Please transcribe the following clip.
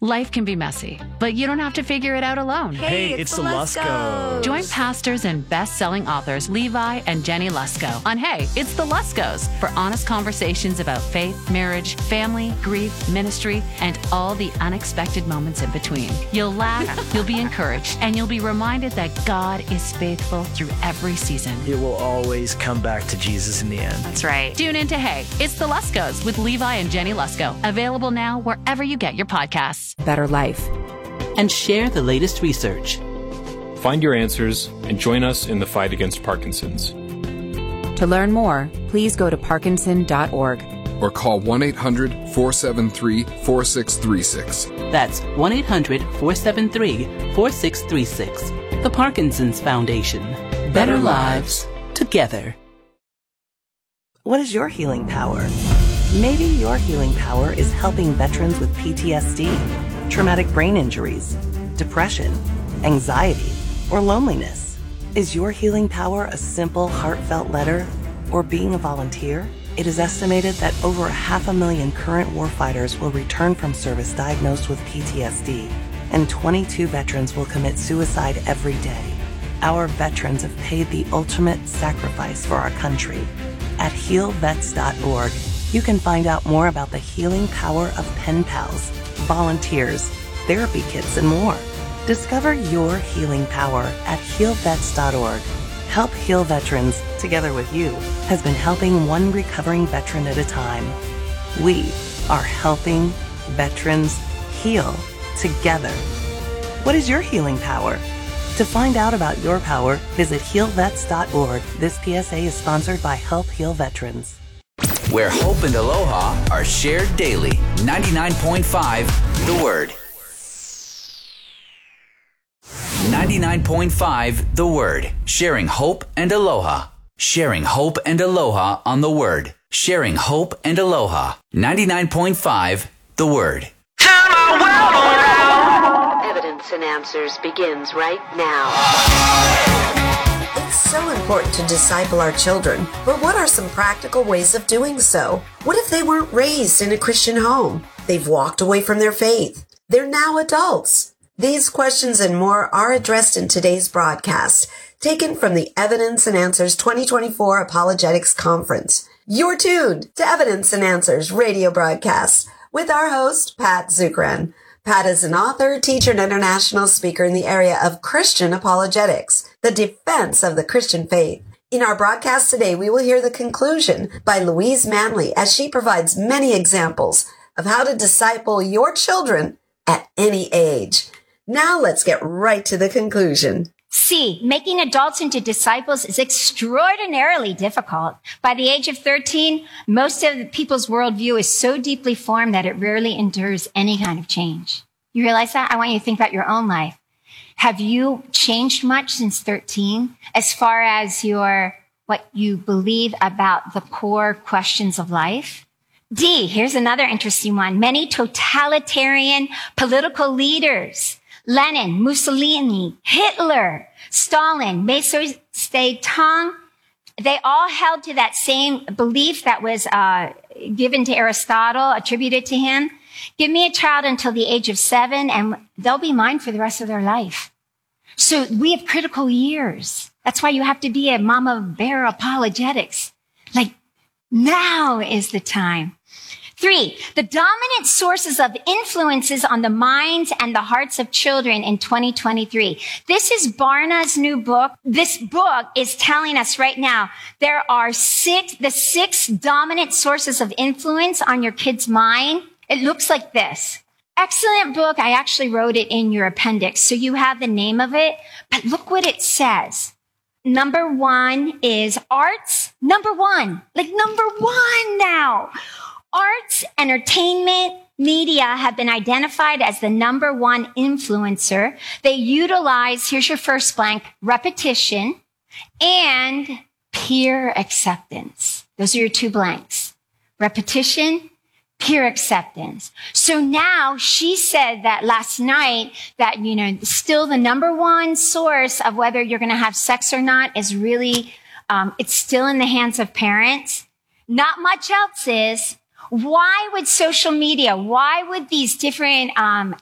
Life can be messy, but you don't have to figure it out alone. Hey, it's the Luskos. Join pastors and best-selling authors Levi and Jenny Lusko on Hey, It's the Luskos for honest conversations about faith, marriage, family, grief, ministry, and all the unexpected moments in between. You'll laugh, you'll be encouraged, and you'll be reminded that God is faithful through every season. It will always come back to Jesus in the end. That's right. Tune in to Hey, It's the Luskos with Levi and Jenny Lusko. Available now wherever you get your podcasts. Better life. And share the latest research. Find your answers and join us in the fight against Parkinson's. To learn more, please go to parkinson.org. Or call 1-800-473-4636. That's 1-800-473-4636. The Parkinson's Foundation. Better lives together. What is your healing power? Maybe your healing power is helping veterans with PTSD, traumatic brain injuries, depression, anxiety, or loneliness. Is your healing power a simple, heartfelt letter or being a volunteer? It is estimated that over 500,000 current warfighters will return from service diagnosed with PTSD, and 22 veterans will commit suicide every day. Our veterans have paid the ultimate sacrifice for our country. At healvets.org, you can find out more about the healing power of pen pals, volunteers, therapy kits, and more. Discover your healing power at healvets.org. Help Heal Veterans, together with you, has been helping one recovering veteran at a time. We are helping veterans heal together. What is your healing power? To find out about your power, visit healvets.org. This PSA is sponsored by Help Heal Veterans. Where hope and aloha are shared daily. 99.5 The Word. 99.5 The Word. Sharing hope and aloha. Sharing hope and aloha on The Word. Sharing hope and aloha. 99.5 The Word. Turn my world around. Evidence and Answers begins right now. It's so important to disciple our children, but what are some practical ways of doing so? What if they weren't raised in a Christian home? They've walked away from their faith. They're now adults. These questions and more are addressed in today's broadcast, taken from the Evidence and Answers 2024 Apologetics Conference. You're tuned to Evidence and Answers radio broadcasts with our host, Pat Zukeran. Pat is an author, teacher, and international speaker in the area of Christian apologetics, the defense of the Christian faith. In our broadcast today, we will hear the conclusion by Louise Manley as she provides many examples of how to disciple your children at any age. Now let's get right to the conclusion. C, making adults into disciples is extraordinarily difficult. By the age of 13, most of the people's worldview is so deeply formed that it rarely endures any kind of change. You realize that? I want you to think about your own life. Have you changed much since 13 as far as what you believe about the core questions of life? D, here's another interesting one. Many totalitarian political leaders, Lenin, Mussolini, Hitler, Stalin, Mao Zedong, they all held to that same belief that was given to Aristotle, attributed to him. Give me a child until the age of 7, and they'll be mine for the rest of their life. So we have critical years. That's why you have to be a mama bear apologetics. Like, now is the time. 3, the dominant sources of influences on the minds and the hearts of children in 2023. This is Barna's new book. This book is telling us right now there are the six dominant sources of influence on your kid's mind. It looks like this. Excellent book. I actually wrote it in your appendix, so you have the name of it. But look what it says. Number 1 is arts. Number 1 now. Arts, entertainment, media have been identified as the number 1 influencer. They utilize, here's your first blank, repetition and peer acceptance. Those are your 2 blanks. Repetition, peer acceptance. So now she said that last night that, still the number 1 source of whether you're going to have sex or not is really, it's still in the hands of parents. Not much else is. Why would social media, why would these different